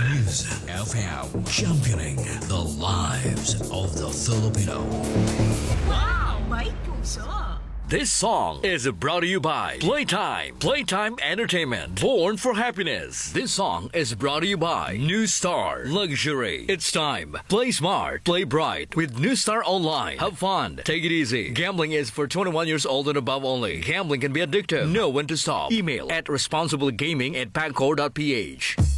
Music FM, championing the lives of the Filipino. Wow! May puso! This song is brought to you by Playtime. Playtime Entertainment. Born for happiness. This song is brought to you by New Star Luxury. It's time. Play smart. Play bright with New Star Online. Have fun. Take it easy. Gambling is for 21 years old and above only. Gambling can be addictive. Know when to stop. Email at responsiblegaming@pagcor.ph.